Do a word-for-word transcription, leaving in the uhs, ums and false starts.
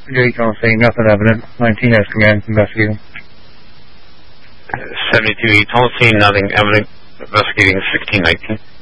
seventy-two Eton saying nothing evident. nineteen has command investigating. seventy-two Eton saying nothing evident investigating sixteen nineteen.